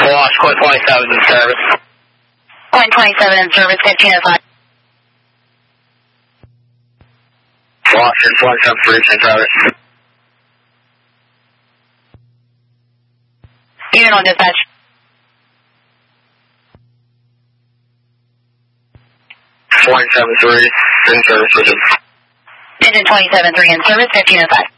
Lost, Coin 27 in service. Coin 27 in service, 1505. Lost, 173 in service. Unit on dispatch. Point 73 in service, Richard. Engine 27-3 in service, 1505.